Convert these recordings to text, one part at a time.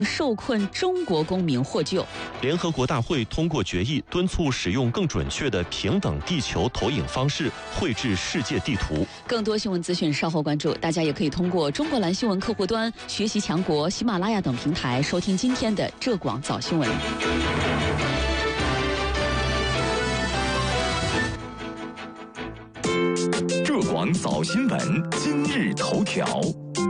受困中国公民获救。 联合国大会通过决议，敦促使用更准确的平等地球投影方式绘制世界地图。 更多新闻资讯稍后关注，大家也可以通过中国蓝新闻客户端、学习强国、喜马拉雅等平台收听今天的浙广早新闻。 浙广早新闻今日头条。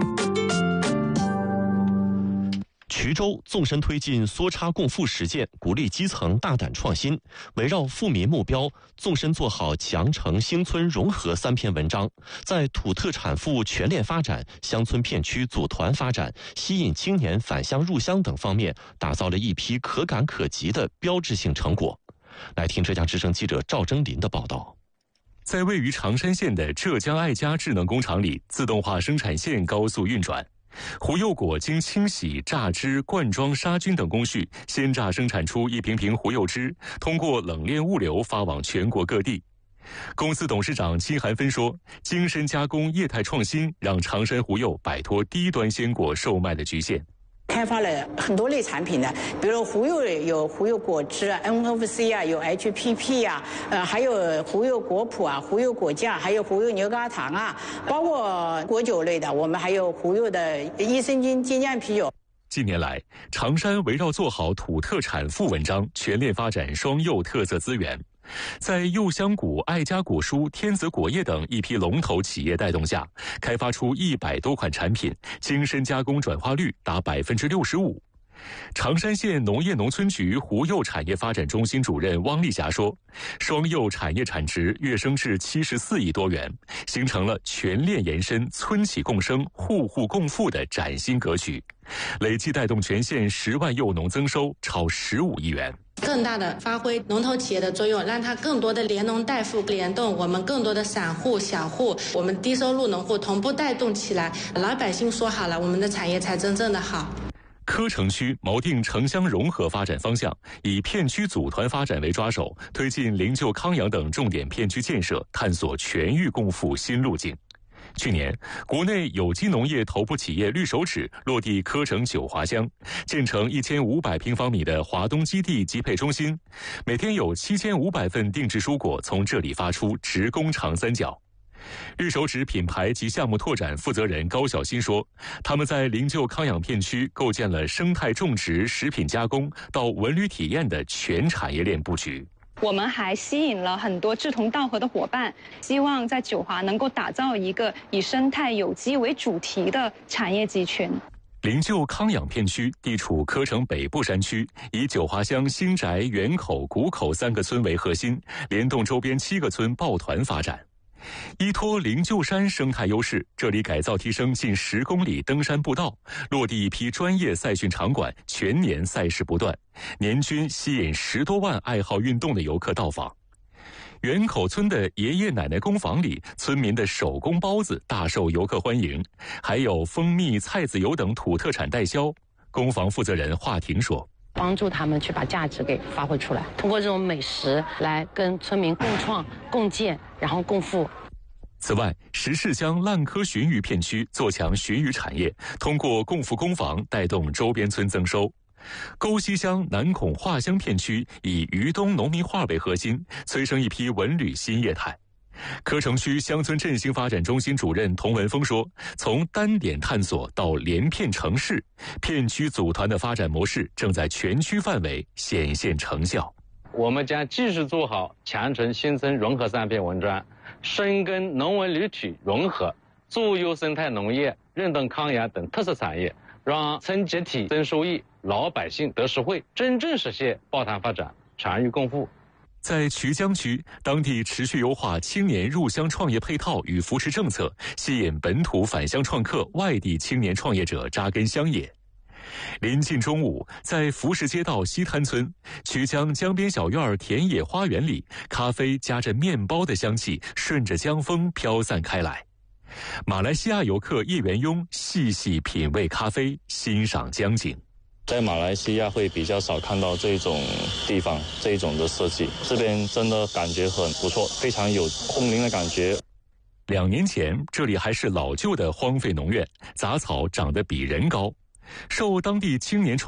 衢州纵深推进缩差共富实践，鼓励基层大胆创新，围绕富民目标，纵深做好强城兴村融合3篇文章，在土特产富全链发展、乡村片区组团发展、吸引青年返乡入乡等方面，打造了一批可感可及的标志性成果。来听浙江之声记者赵征林的报道。 在位于常山县的浙江爱家智能工厂里，自动化生产线高速运转。胡柚果经清洗、榨汁、灌装、杀菌等工序，鲜榨生产出一瓶瓶胡柚汁，通过冷链物流发往全国各地。公司董事长金寒芬说：“精深加工、业态创新，让常山胡柚摆脱低端鲜果售卖的局限。” 开发了很多类产品的，比如胡柚有胡柚果汁啊、NFC 啊，有 HPP 啊，还有胡柚果脯啊、胡柚果酱，还有胡柚牛轧糖啊，包括果酒类的，我们还有胡柚的益生菌精酿啤酒。 近年来，常山围绕做好土特产富文章，全链发展双柚特色资源。在柚香谷、爱家果蔬、天泽果业等一批龙头企业带动下，开发出100多款产品，精深加工转化率达65%。常山县农业农村局胡柚产业发展中心主任汪丽霞说：“双柚产业产值跃升至74亿多元，形成了全链延伸、村企共生、户户共富的崭新格局，累计带动全县10万柚农增收超15亿元。” 更大的发挥龙头企业的作用，让它更多的连农带富联动，我们更多的散户、小户，我们低收入农户同步带动起来，老百姓说好了，我们的产业才真正的好。 柯城区锚定城乡融合发展方向，以片区组团发展为抓手，推进灵鹫、康阳等重点片区建设，探索全域共富新路径。去年，国内有机农业头部企业绿手指落地柯城九华乡，建成1500平方米的华东基地集配中心，每天有7500份定制蔬果从这里发出，直攻长三角。绿手指品牌及项目拓展负责人高晓新说：“他们在灵鹫康养片区构建了生态种植、食品加工到文旅体验的全产业链布局。 我们还吸引了很多志同道合的伙伴，希望在九华能够打造一个以生态有机为主题的产业集群。” 灵鹫康养片区地处柯城北部山区，以九华乡新宅、源口、谷口3个村为核心，联动周边7个村抱团发展。依托灵鹫山生态优势，这里改造提升近10公里登山步道，落地一批专业赛训场馆，全年赛事不断，年均吸引10多万爱好运动的游客到访。源口村的爷爷奶奶工坊里，村民的手工包子大受游客欢迎，还有蜂蜜、菜籽油等土特产代销。工坊负责人华婷说：“ 帮助他们去把价值给发挥出来，通过这种美食来跟村民共创、共建，然后共富。” 此外，石室乡烂柯鲟鱼片区做强鲟鱼产业，通过共富工坊带动周边村增收。沟西乡南孔画乡片区以渝东农民画为核心，催生一批文旅新业态。柯城区乡村振兴发展中心主任童文峰说：“从单点探索到连片城市，片区组团的发展模式正在全区范围显现成效。 我们将继续做好强城新村融合3篇文章，深耕农文旅体融合，助优生态农业、认同康养等特色产业，让村集体增收益，老百姓得实惠，真正实现抱团发展、全域共富。” 在衢江区，当地持续优化青年入乡创业配套与扶持政策，吸引本土返乡创客、外地青年创业者扎根乡野。临近中午，在福石街道西滩村，衢江江边小院田野花园里，咖啡夹着面包的香气顺着江风飘散开来。马来西亚游客叶元庸细细品味咖啡，欣赏江景。 在马来西亚会比较少看到这种地方，这种的设计，这边真的感觉很不错，非常有空灵的感觉。 2年前，这里还是老旧的荒废农院，杂草长得比人高，受当地青年创